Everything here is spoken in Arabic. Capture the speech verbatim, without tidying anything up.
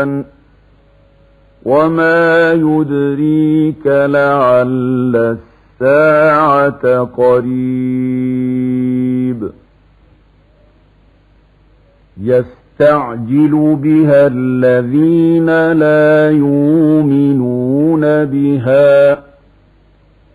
الفتن وما يدريك لعل الساعة قريب يستعجل بها الذين لا يؤمنون بها